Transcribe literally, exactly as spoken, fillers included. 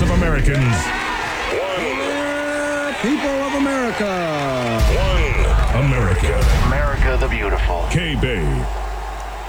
voice of Americans. The people of America. One America. America the Beautiful. K-Bay.